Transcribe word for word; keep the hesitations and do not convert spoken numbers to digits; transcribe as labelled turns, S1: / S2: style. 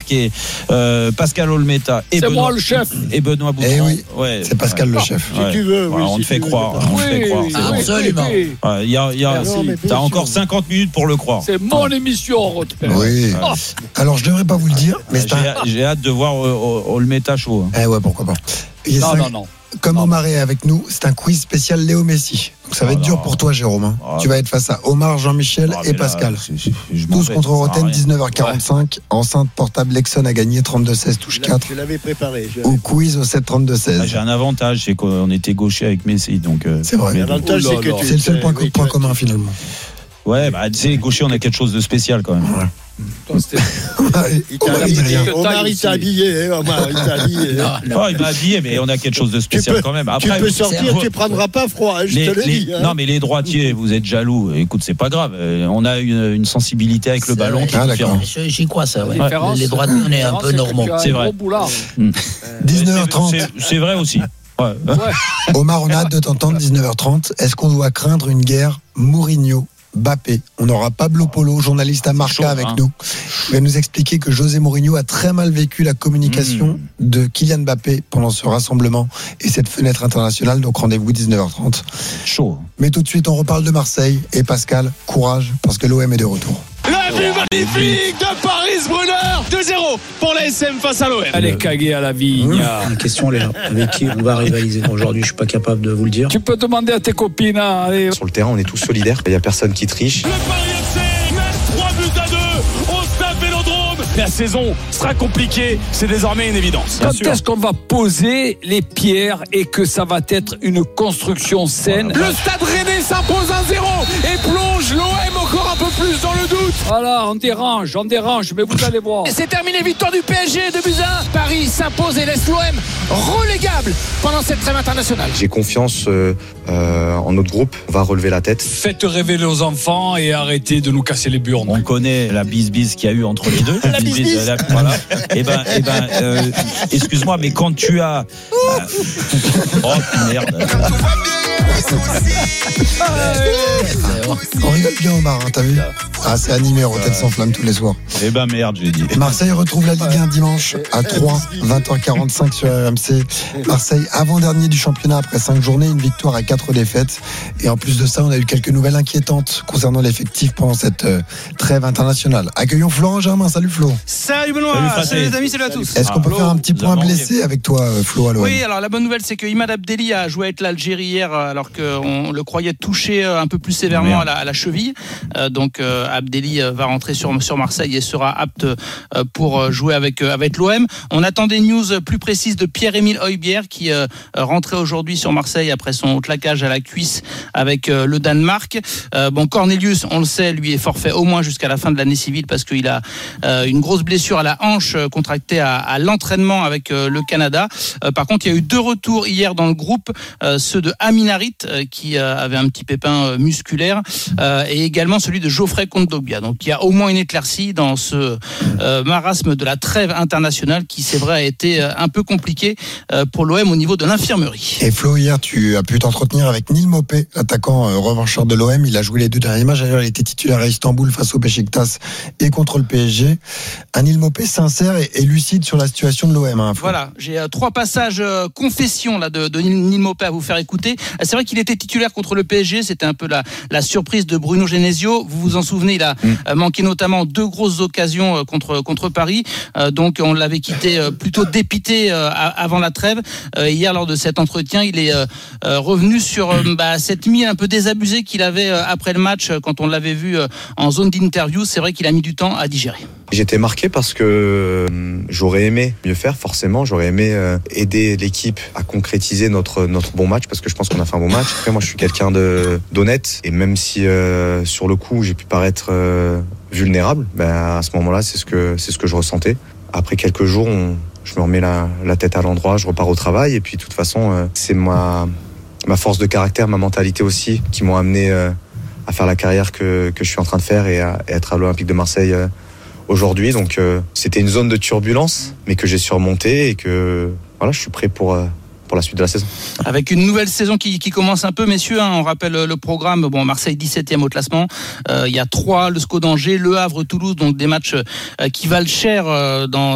S1: marqué euh, Pascal Olmeta et
S2: c'est
S1: Benoît,
S2: moi le chef.
S1: et Benoît Boutron.
S3: Eh oui,
S1: ouais,
S3: c'est Pascal
S1: ouais.
S3: le chef.
S2: Si
S1: Ouais.
S2: tu veux,
S1: Ouais,
S2: oui,
S1: on
S2: si
S1: te fait
S2: tu veux.
S1: croire, on te fait croire.
S2: Oui,
S1: C'est bon.
S2: oui,
S4: Absolument.
S2: oui.
S1: Ouais, il y a, il y a,
S2: Non, mais bien
S1: t'as
S2: sûr.
S1: encore cinquante minutes pour le croire.
S2: C'est mon émission, Rothberg.
S3: Oui.
S2: Oh.
S3: Alors, je devrais pas vous le dire, mais c'est
S1: J'ai,
S3: un.
S1: j'ai hâte de voir euh, Olmeta chaud. hein.
S3: Eh ouais, pourquoi pas. Il y a
S2: Non,
S3: cinq-
S2: non, non.
S3: Comme
S2: Non.
S3: Omar est avec nous, c'est un quiz spécial Léo Messi. Donc ça va
S1: Oh
S3: être dur
S1: non.
S3: pour toi, Jérôme. hein.
S1: Oh.
S3: Tu vas être face à Omar, Jean-Michel
S1: Ah,
S3: et
S1: mais là,
S3: Pascal.
S1: c'est- c'est- je m'en
S3: Tous
S1: vais,
S3: contre
S1: ça sert à
S3: Roten,
S1: rien.
S3: dix-neuf heures quarante-cinq. Enceinte portable Lexon a gagné trente-deux seize touche quatre.
S5: Je l'avais préparé. je l'avais-
S3: Au quiz au sept trente-deux
S1: Ah,
S3: seize.
S1: j'ai un avantage, c'est qu'on était gaucher avec Messi. Donc, euh,
S3: C'est vrai.
S1: mais-
S5: L'avantage,
S2: Oh là
S5: c'est que
S2: là.
S5: tu
S3: C'est le seul point,
S5: oui,
S3: point
S5: tu-
S3: commun finalement.
S1: ouais, bah, tu sais, gaucher, on a quelque chose de spécial quand même.
S2: Toi, c'était-
S5: Il t'a
S3: Omar, il dit
S5: habillé.
S3: rien.
S5: Omar, il t'a habillé. hein, Omar, il t'a habillé.
S4: Non, non.
S1: Oh, il m'a habillé, mais on a quelque chose de spécial
S5: peux-
S1: quand même.
S5: Tu
S1: Après,
S5: peux
S1: vous-
S5: sortir,
S1: vous-
S5: tu prendras pas froid, hein, je
S1: les-
S5: te le
S1: les-
S5: dis. hein.
S1: Non, mais les droitiers, vous êtes jaloux. Écoute, c'est pas grave. Euh, On a une, une sensibilité avec le
S4: C'est
S1: ballon
S4: vrai.
S1: qui est
S3: Ah, d'accord.
S1: différente.
S4: Je- J'y crois, ça, ouais.
S2: différence,
S4: Les droits, on est un
S2: la
S4: peu
S2: différence,
S4: normaux.
S2: que tu as
S1: C'est
S2: un
S1: vrai.
S2: gros boulard.
S3: dix-neuf heures trente.
S1: C'est, c'est vrai aussi. Ouais.
S2: Ouais.
S3: Omar, on a hâte de t'entendre, dix-neuf heures trente. Est-ce qu'on doit craindre une guerre Mourinho Mbappé? On aura Pablo Polo, journaliste à Marca,
S1: chaud,
S3: avec
S1: hein.
S3: nous. Il va nous expliquer que José Mourinho a très mal vécu la communication
S1: Mmh.
S3: de Kylian Mbappé pendant ce rassemblement et cette fenêtre internationale. Donc rendez-vous dix-neuf heures trente.
S1: Chaud.
S3: Mais tout de suite, on reparle de Marseille. Et Pascal, courage, parce que l'O M est de retour.
S6: La vue magnifique de Paris Brunner, deux zéro pour la S M face à l'O M.
S2: Elle est caguée à la vigne.
S7: La question est là. Avec qui on va rivaliser aujourd'hui, je suis pas capable de vous le dire.
S2: Tu peux demander à tes copines. hein, allez.
S8: Sur le terrain, on est tous solidaires. Il n'y a personne qui triche.
S6: Le Paris F C mène trois buts à deux au Stade Vélodrome. La saison sera compliquée, c'est désormais une évidence.
S2: Quand est-ce qu'on va poser les pierres et que ça va être une construction saine?
S6: Le Stade Rennais s'impose un zéro et plonge l'O M encore un peu plus dans le doute.
S2: Voilà, on dérange, on dérange, mais vous allez voir.
S6: Et c'est terminé, victoire du P S G de buts à un. Paris s'impose et laisse l'O M relégable pendant cette trêve internationale.
S8: J'ai confiance euh, euh, en notre groupe. On va relever la tête.
S2: Faites rêver nos enfants et arrêtez de nous casser les burnes.
S1: On connaît la bise-bise qu'il y a eu entre les deux. La bise-bise, la- voilà. Et ben, et ben, euh, excuse-moi, mais quand tu as. euh, oh merde.
S3: On rigole bien, Omar, hein, t'as vu? Ah, c'est animé, Roten sans flamme tous les soirs.
S1: Eh ben merde, j'ai dit.
S3: Marseille retrouve la Ligue un dimanche à trois, vingt heures quarante-cinq sur R M C. Marseille, avant-dernier du championnat après cinq journées, une victoire à quatre défaites. Et en plus de ça, on a eu quelques nouvelles inquiétantes concernant l'effectif pendant cette euh, trêve internationale. Accueillons Florent Germain. Salut Flo.
S9: Salut Benoît,
S1: Salut,
S9: salut,
S1: Fraté.
S9: les amis, salut à tous.
S3: Est-ce qu'on
S1: Ah,
S3: peut
S1: Flo,
S3: faire un petit
S1: nous
S3: point
S1: avons-
S3: blessé avec toi, euh, Flo, à l'O M?
S9: Oui, alors la bonne nouvelle, c'est que Imad Abdelli a joué avec l'Algérie hier, euh, alors qu'on le croyait touché euh, un peu plus sévèrement
S1: Merde.
S9: à la, à la cheville. Euh, donc euh, Abdelli euh, va rentrer sur, sur Marseille et sera apte euh, pour euh, jouer avec, euh, avec l'O M. On attend des news plus précises de Pierre-Émile Højbjerg qui euh, rentrait aujourd'hui sur Marseille après son claquage à la cuisse avec euh, le Danemark. Euh, bon, Cornelius, on le sait, lui est forfait au moins jusqu'à la fin de l'année civile parce qu'il a euh, une grosse blessure à la hanche euh, contractée à, à l'entraînement avec euh, le Canada. Euh, par contre, il y a eu deux retours hier dans le groupe, euh, ceux de Amin Harit euh, qui euh, avait un petit pépin euh, musculaire euh, et également celui de Geoffrey Kondogbia. Donc il y a au moins une éclaircie dans ce euh, marasme de la trêve internationale qui, c'est vrai, a été euh, un peu compliqué euh, pour l'O M au niveau de l'infirmerie.
S3: Et Flo, hier, tu as pu t'entretenir avec Neil Maupay, l'attaquant euh, revanchard de l'O M. Il a joué les deux derniers matchs. D'ailleurs, il était titulaire à Istanbul face au Beşiktaş et contre le P S G. Un Neil Maupay sincère et, et lucide sur la situation de l'O M. Hein, Flo.
S9: Voilà, j'ai euh, trois passages euh, confession là de, de Neil Maupay à vous faire écouter. Euh, C'est vrai qu'il était titulaire contre le P S G, c'était un peu la, la surprise de Bruno Genesio. Vous vous en souvenez, il a
S1: Mm.
S9: euh, manqué notamment deux grosses occasions euh, contre contre Paris. Euh, donc on l'avait quitté euh, plutôt dépité euh, a- avant la trêve. Euh, hier lors de cet entretien, il est euh, euh, revenu sur euh, bah, cette mine un peu désabusée qu'il avait euh, après le match euh, quand on l'avait vu euh, en zone d'interview. C'est vrai qu'il a mis du temps à digérer.
S8: J'étais marqué parce que euh, j'aurais aimé mieux faire, forcément. J'aurais aimé euh, aider l'équipe à concrétiser notre notre bon match parce que je pense qu'on a fait un bon match. Après, moi, je suis quelqu'un de d'honnête et même si euh, sur le coup j'ai pu paraître euh, vulnérable, ben à ce moment-là, c'est ce que c'est ce que je ressentais. Après quelques jours, on, je me remets la, la tête à l'endroit, je repars au travail et puis de toute façon, euh, c'est ma ma force de caractère, ma mentalité aussi qui m'ont amené euh, à faire la carrière que que je suis en train de faire et à et être à l'Olympique de Marseille. Euh, aujourd'hui. Donc euh, c'était une zone de turbulence, mais que j'ai surmonté et que voilà, je suis prêt pour euh, pour la suite de la saison.
S9: Avec une nouvelle saison qui, qui commence un peu, messieurs, hein, on rappelle le programme. Bon, Marseille dix-septième au classement. Euh, il y a trois, le S C O d'Angers, Le Havre, Toulouse, donc des matchs euh, qui valent cher euh, dans